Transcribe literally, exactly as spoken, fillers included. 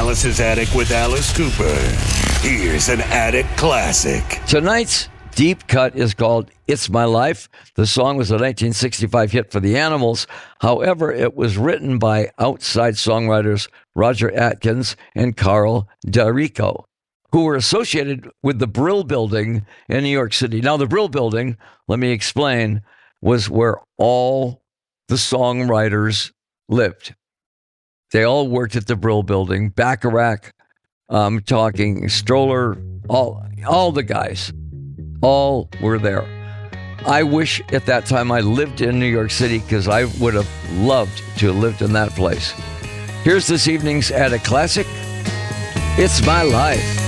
Alice's Attic with Alice Cooper. Here's an Attic classic. Tonight's deep cut is called It's My Life. The song was a nineteen sixty-five hit for the Animals. However, it was written by outside songwriters Roger Atkins and Carl D'Arico, who were associated with the Brill Building in New York City. Now, the Brill Building, let me explain, was where all the songwriters lived. They all worked at the Brill Building. Bacharach, I'm talking Stroller, all, all the guys, all were there. I wish at that time I lived in New York City because I would have loved to have lived in that place. Here's this evening's Attic Classic. It's My Life.